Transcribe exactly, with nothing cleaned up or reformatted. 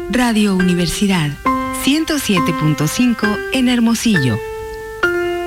Radio Universidad ciento siete punto cinco en Hermosillo.